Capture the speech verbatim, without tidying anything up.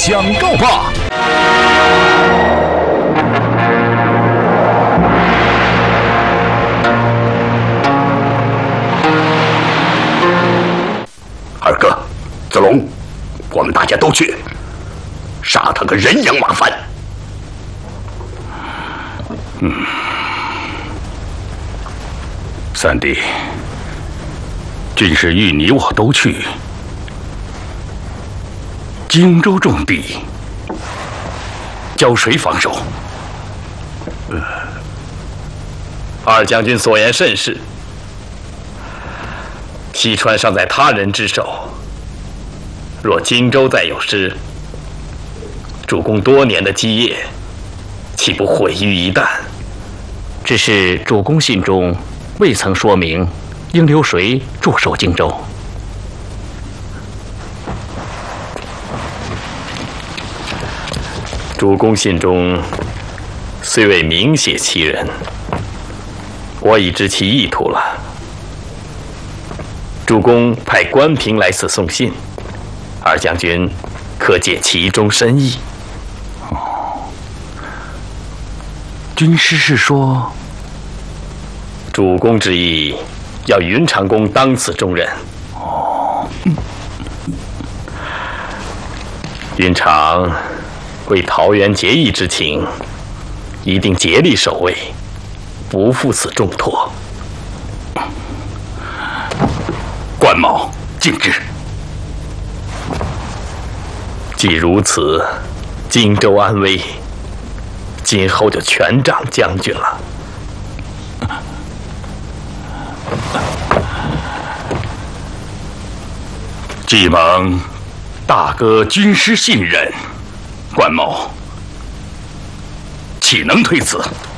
想告吧！ 二哥，子龙，我们大家都去，杀他个人仰马翻。 嗯，三弟，军师玉你我都去。 荆州重地，交谁防守？ 呃，二将军所言甚是。西川尚在他人之手，若荆州再有失，主公多年的基业，岂不毁于一旦？ 只是主公信中未曾说明应留谁驻守荆州。 主公信中虽未明写其人，我已知其意图了。主公派关平来此送信，二将军可解其中深意。 哦，军师是说， 主公之意要云长公当此重任。 哦，嗯、 云长。 为桃园结义之情，一定竭力守卫，不负此重托。 关某敬之。 既如此，荆州安危，今后就全仗将军了。 既蒙大哥军师信任。 关某岂能推辞？